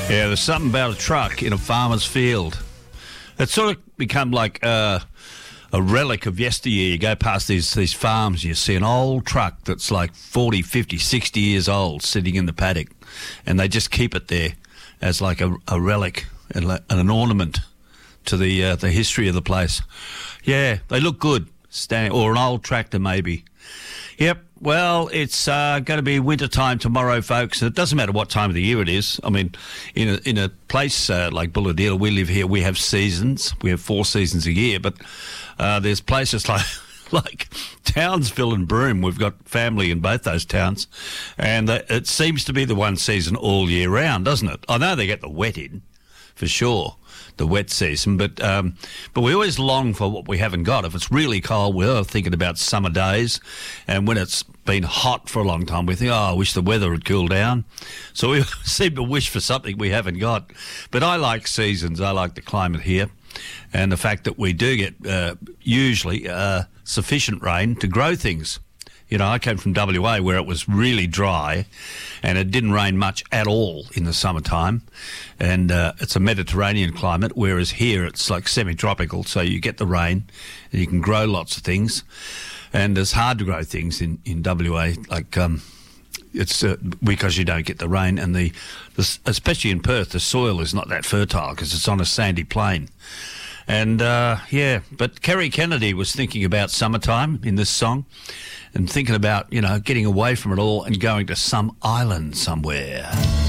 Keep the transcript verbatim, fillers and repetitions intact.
Yeah, there's something about a truck in a farmer's field. It's sort of become like uh, a relic of yesteryear. You go past these, these farms, you see an old truck that's like forty, fifty, sixty years old sitting in the paddock, and they just keep it there as like a, a relic and, and an ornament to the uh, the history of the place. Yeah, they look good, stand, or an old tractor maybe. Yep. Well, it's uh, going to be winter time tomorrow, folks. It doesn't matter what time of the year it is. I mean, in a, in a place uh, like Bulahdelah, we live here, we have seasons. We have four seasons a year, but uh, there's places like like Townsville and Broome. We've got family in both those towns, and uh, it seems to be the one season all year round, doesn't it? I know they get the wet in, for sure, the wet season, but um, but we always long for what we haven't got. If it's really cold, we're thinking about summer days, and when it's been hot for a long time, we think, oh, I wish the weather would cool down. So we seem to wish for something we haven't got. But I like seasons. I like the climate here, and the fact that we do get uh, usually uh, sufficient rain to grow things. You know, I came from W A where it was really dry and it didn't rain much at all in the summertime. And uh, it's a Mediterranean climate, whereas here it's like semi-tropical, so you get the rain and you can grow lots of things. And it's hard to grow things in, in W A, like um, it's uh, because you don't get the rain. And the, the especially in Perth, the soil is not that fertile because it's on a sandy plain. And, uh, yeah, but Kerry Kennedy was thinking about summertime in this song and thinking about, you know, getting away from it all and going to some island somewhere.